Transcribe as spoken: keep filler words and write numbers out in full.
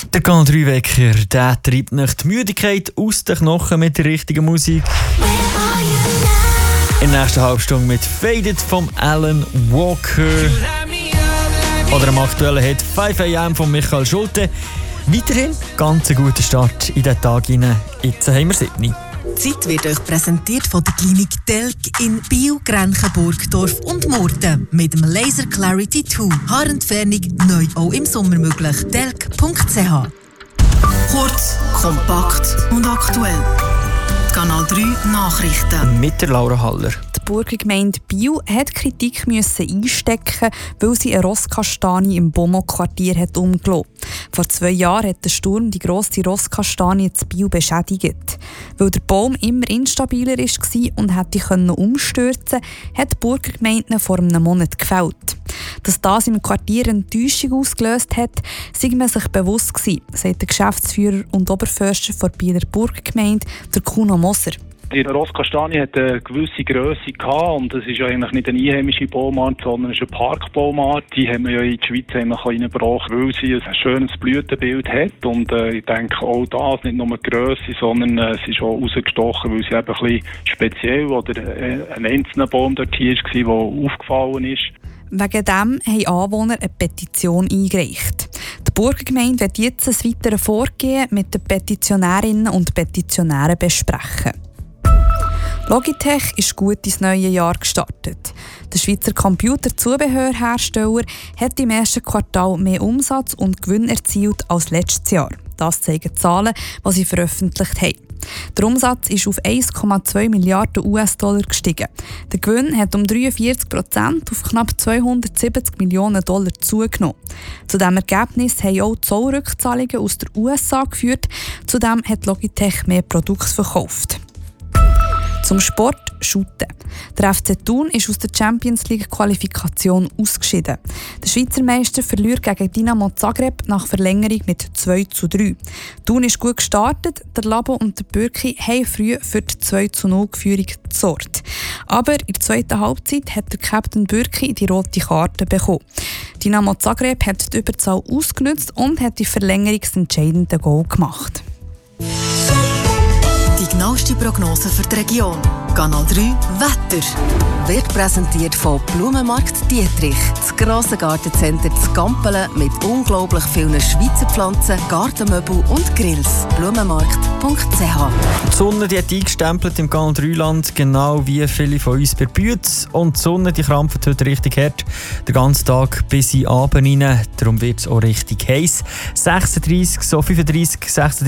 Der Kanal drei Wecker, der treibt nicht die Müdigkeit aus den Knochen mit der richtigen Musik. In der nächsten Halbstunde mit Faded vom Alan Walker. Oder am aktuellen Hit fünf a m von Michael Schulte. Weiterhin ganz ein guter Start in den Tag hinein. Jetzt haben wir sieben. Die Zeit wird euch präsentiert von der Klinik Telk in Biel, Grenchen, Burgdorf und Murten. Mit dem Laser Clarity zwei. Haarentfernung neu auch im Sommer möglich. telk punkt c h. Kurz, kompakt und aktuell. Kanal drei Nachrichten. Mit der Laura Haller. Die Burgergemeinde Biel hat Kritik müssen einstecken, weil sie eine Rosskastanie im Beaumont-Quartier hat umgelassen. Vor zwei Jahren hat der Sturm die grosse Rosskastanie in Biel beschädigt. Weil der Baum immer instabiler war und hätte umstürzen können, hat die Burgergemeinde ihn vor einem Monat gefällt. Dass das im Quartier eine Enttäuschung ausgelöst hat, sei man sich bewusst gewesen, sagt der Geschäftsführer und Oberförster der Bieler Burgergemeinde, der Kuno Moser. Die Rosskastanie hat eine gewisse Grösse gehabt und es ist ja eigentlich nicht eine einheimische Baumart, sondern es ist eine Parkbaumart. Die haben wir ja in die Schweiz reingebracht, weil sie ein schönes Blütenbild hat. Und äh, ich denke auch das, nicht nur die Grösse, sondern äh, es ist auch rausgestochen, weil sie eben ein bisschen speziell oder äh, ein einzelner Baum dort hier war, der aufgefallen ist. Wegen dem haben Anwohner eine Petition eingereicht. Die Burgergemeinde wird jetzt ein weiteres Vorgehen mit den Petitionärinnen und Petitionären besprechen. Logitech ist gut ins neue Jahr gestartet. Der Schweizer Computerzubehörhersteller hat im ersten Quartal mehr Umsatz und Gewinn erzielt als letztes Jahr. Das zeigen die Zahlen, die sie veröffentlicht haben. Der Umsatz ist auf eins Komma zwei Milliarden U S-Dollar gestiegen. Der Gewinn hat um dreiundvierzig Prozent auf knapp zweihundertsiebzig Millionen Dollar zugenommen. Zu diesem Ergebnis haben auch Zollrückzahlungen aus den U S A geführt. Zudem hat Logitech mehr Produkte verkauft. Zum Sport Shooten. Der F C Thun ist aus der Champions League Qualifikation ausgeschieden. Der Schweizer Meister verliert gegen Dinamo Zagreb nach Verlängerung mit zwei zu drei. Thun ist gut gestartet, der Labo und der Bürki haben früh für die zwei zu null Führung gesorgt. Aber in der zweiten Halbzeit hat der Captain Bürki die rote Karte bekommen. Dinamo Zagreb hat die Überzahl ausgenutzt und hat die Verlängerung das entscheidende Goal gemacht. Die genaueste Prognose für die Region. Kanal drei Wetter. Wird präsentiert von Blumenmarkt Dietrich. Das grosse Gartencenter zu Gampelen mit unglaublich vielen Schweizer Pflanzen, Gartenmöbel und Grills. Blumenmarkt punkt c h. Die Sonne die hat eingestempelt im Kanal drei Land, genau wie viele von uns bei Bütz. Und die Sonne die krampft heute richtig hart. Den ganzen Tag bis in den Abend rein. Darum wird es auch richtig heiß. sechsunddreißig, so fünfunddreißig, sechsunddreißig